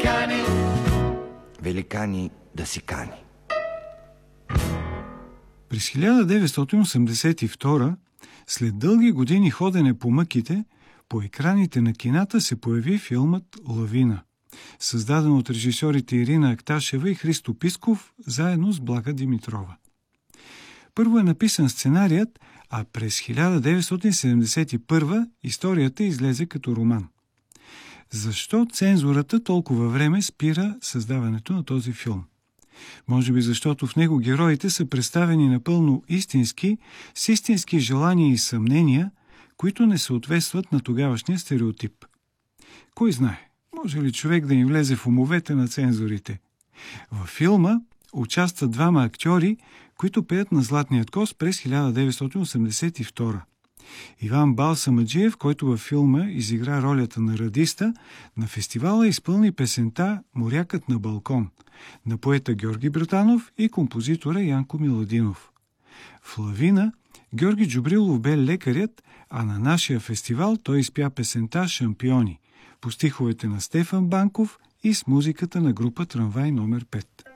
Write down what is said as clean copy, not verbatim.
Великани да си кани. През 1982, след дълги години ходене по мъките, по екраните на кината се появи филмът «Лавина», създаден от режисьорите Ирина Акташева и Христо Писков, заедно с Блага Димитрова. Първо е написан сценарият, а през 1971 историята излезе като роман. Защо цензурата толкова време спира създаването на този филм? Може би защото в него героите са представени напълно истински, с истински желания и съмнения, които не съответстват на тогавашния стереотип. Кой знае, може ли човек да им влезе в умовете на цензорите? Във филма участват двама актьори, които пеят на Златният коз през 1982. Иван Балсамаджиев, който във филма изигра ролята на радиста, на фестивала изпълни песента «Морякът на балкон» на поета Георги Братанов и композитора Янко Миладинов. В «Лавина» Георги Джубрилов бе лекарят, а на нашия фестивал той изпя песента «Шампиони» по стиховете на Стефан Банков и с музиката на група Трамвай номер 5.